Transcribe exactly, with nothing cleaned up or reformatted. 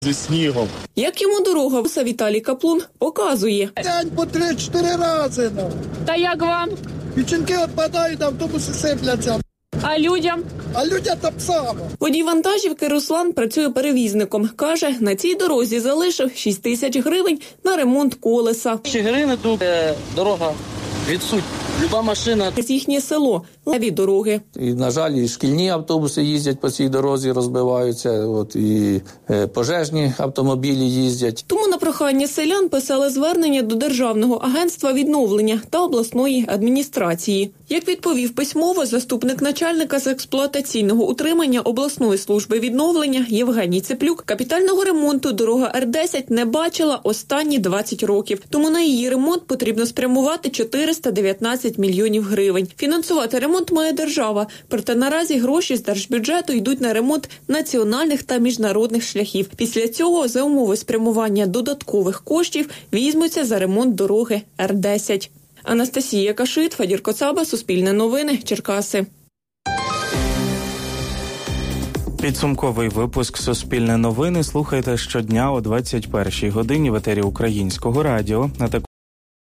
зі снігом. Як йому дорога, Віталій Каплун показує. День по три-чотири рази. Ну. Та як вам? Печінки відпадають, автобуси сипляться. А людям? А людям так само. Водій вантажівки Руслан працює перевізником. Каже, на цій дорозі залишив шість тисяч гривень на ремонт колеса. Ще гривень тут е, дорога відсутня. Люба машина. З їхнє село – леві дороги. І, на жаль, і шкільні автобуси їздять по цій дорозі, розбиваються, от, і е, пожежні автомобілі їздять. Тому на прохання селян писали звернення до Державного агентства відновлення та обласної адміністрації. Як відповів письмово заступник начальника з експлуатаційного утримання обласної служби відновлення Євгеній Цеплюк, капітального ремонту дорога Р десять не бачила останні двадцять років. Тому на її ремонт потрібно спрямувати чотириста дев'ятнадцять мільйонів гривень. Фінансувати ремонт має держава, проте наразі гроші з держбюджету йдуть на ремонт національних та міжнародних шляхів. Після цього за умови спрямування додаткових коштів візьмуться за ремонт дороги Р десять. Анастасія Кашит, Фадір Коцаба, Суспільне новини, Черкаси. Підсумковий випуск «Суспільне новини» слухайте щодня о двадцять першій годині в етері Українського радіо, а також